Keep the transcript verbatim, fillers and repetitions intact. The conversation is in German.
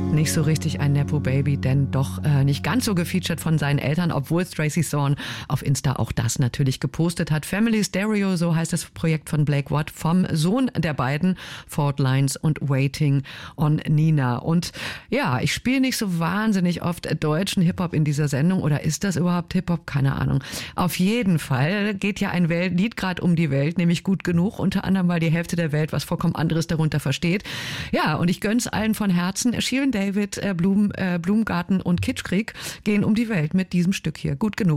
Nicht so richtig ein Nepo-Baby, denn doch äh, nicht ganz so gefeatured von seinen Eltern, obwohl Tracy Thorn auf Insta auch das natürlich gepostet hat. Family Stereo, so heißt das Projekt von Blake Watt, vom Sohn der beiden, Fault Lines und Waiting on Nina. Und ja, ich spiele nicht so wahnsinnig oft deutschen Hip-Hop in dieser Sendung, oder ist das überhaupt Hip-Hop? Keine Ahnung. Auf jeden Fall geht ja ein Welt- Lied gerade um die Welt, nämlich Gut genug, unter anderem, weil die Hälfte der Welt was vollkommen anderes darunter versteht. Ja, und ich gönn's allen von Herzen. Shirin David, äh, Blum, äh, Blumengarten und Kitschkrieg gehen um die Welt mit diesem Stück hier. Gut genug.